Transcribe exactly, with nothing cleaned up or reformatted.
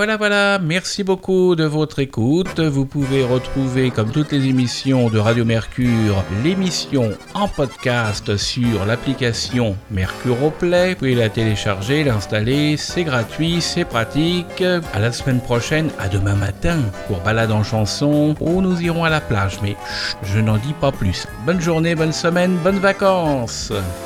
voilà, voilà, merci beaucoup de votre écoute. Vous pouvez retrouver, comme toutes les émissions de Radio Mercure, l'émission en podcast sur l'application Mercure Play. Vous pouvez la télécharger, l'installer, c'est gratuit, c'est pratique. À la semaine prochaine, à demain matin, pour Balade en chanson, où nous irons à la plage, mais chut, je n'en dis pas plus. Bonne journée, bonne semaine, bonnes vacances.